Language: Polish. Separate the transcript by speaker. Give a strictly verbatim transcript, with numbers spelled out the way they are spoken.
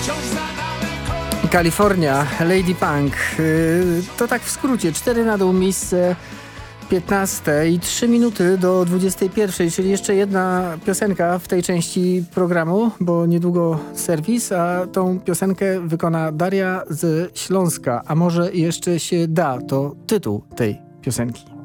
Speaker 1: Kalifornia, Lady Punk. To tak w skrócie. cztery na dół, miejsce piętnaste i trzy minuty do dwudziestej pierwszej, czyli jeszcze jedna piosenka w tej części programu, bo niedługo serwis, a tą piosenkę wykona Daria z Śląska. A może jeszcze się da, to tytuł tej piosenki.